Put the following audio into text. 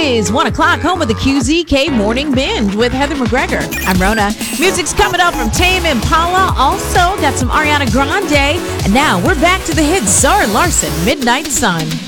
is 1 o'clock, home of the QZK Morning Binge with Heather McGregor. I'm Rona. Music's coming up from Tame Impala. Also got some Ariana Grande. And now we're back to the hit Zara Larsson, Midnight Sun.